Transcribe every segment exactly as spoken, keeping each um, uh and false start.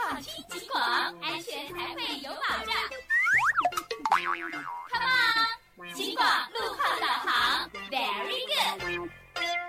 放轻警广，安全才会有保障。Come on， 警广路况导航 ，Very good。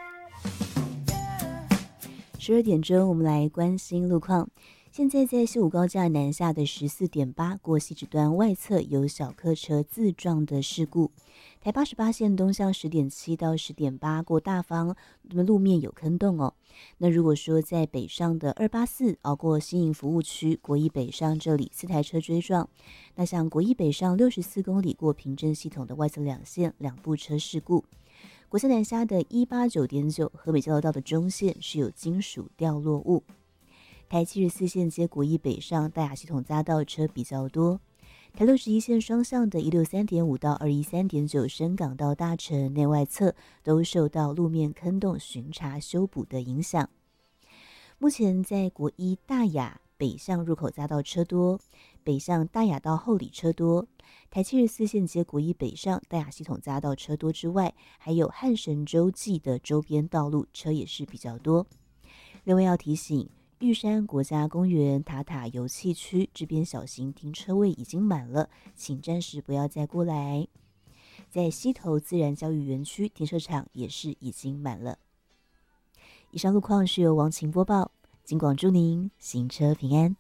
十二点钟，我们来关心路况。现在在西武高架南下的十四点八过汐止端外侧有小客车自撞的事故。台八十八线东向十点七到十点八过大方，路面有坑洞哦。那如果说在北上的二八四熬过新营服务区国一北上这里四台车追撞，那像国一北上六十四公里过平镇系统的外侧两线两部车事故。国三南下的一八九点九和美交流道的中线是有金属掉落物。台七十四线接国一北上大雅系统匝道车比较多。台六十一线双向的一六三点五到二一三点九深港到大城内外侧都受到路面坑洞巡查修补的影响。目前在国一大雅北向入口匝道车多，北向大雅到后里车多。台七十四线接国一北上大雅系统匝道车多之外，还有汉神洲际的周边道路车也是比较多。另外要提醒，玉山国家公园塔塔游憩区这边小型停车位已经满了，请暂时不要再过来。在溪头自然教育园区停车场也是已经满了。以上路况是由王晴播报，警广祝您行车平安。